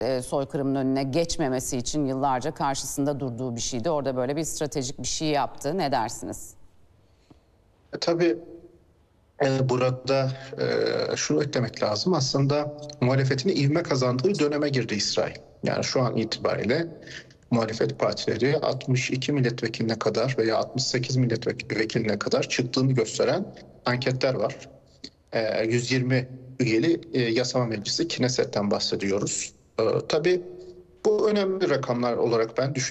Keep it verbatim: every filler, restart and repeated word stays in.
e, soykırımın önüne geçmemesi için yıllarca karşısında durduğu bir şeydi. Orada böyle bir stratejik bir şey yaptı. Ne dersiniz? E, tabii e, burada e, şunu eklemek lazım. Aslında muhalefetin ivme kazandığı döneme girdi İsrail. Yani şu an itibariyle muhalefet partileri altmış iki milletvekiline kadar veya altmış sekiz milletvekiline kadar çıktığını gösteren anketler var. E, yüz yirmi üyeli e, yasama meclisi Knesset'ten bahsediyoruz. E, tabii bu önemli rakamlar olarak ben düşünüyorum.